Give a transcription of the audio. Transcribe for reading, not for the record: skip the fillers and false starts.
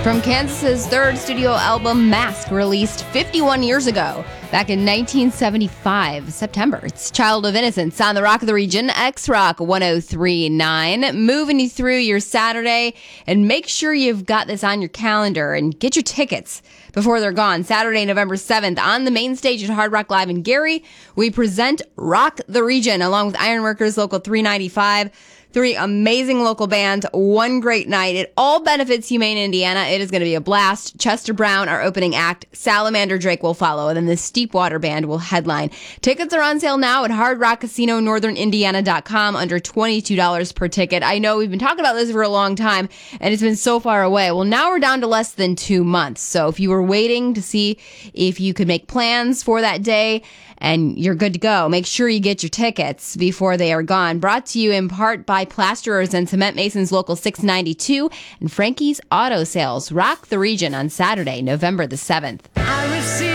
From Kansas's third studio album, Mask, released 51 years ago, back in 1975, September. It's Child of Innocence on the Rock of the Region, X-Rock 103.9. Moving you through your Saturday, and make sure you've got this on your calendar and get your tickets before they're gone. Saturday, November 7th, on the main stage at Hard Rock Live in Gary, we present Rock the Region, along with Ironworkers Local 395. 3 amazing local bands, one great night. It all benefits Humane Indiana. It is going to be a blast. Chester Brown, our opening act. Salamander Drake will follow, and then the Steepwater Band will headline. Tickets are on sale now at Hard Rock Casino, northernindiana.com, under $22 per ticket. I know we've been talking about this for a long time, and it's been so far away. Well, now we're down to less than 2 months. So if you were waiting to see if you could make plans for that day, and you're good to go, make sure you get your tickets before they are gone. Brought to you in part by Plasterers and Cement Masons Local 692 and Frankie's Auto Sales. Rock the Region on Saturday, November the 7th.